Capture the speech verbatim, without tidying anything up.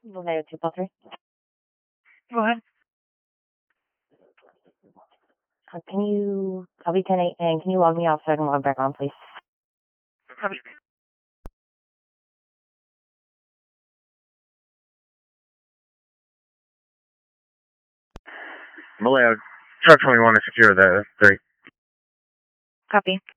Vallejo two plus three. Go ahead. Uh, can you, I'll be ten eight, and can you log me off so I can log back on, please? Copy. Vallejo, truck twenty-one is secure, that, that's three. Copy.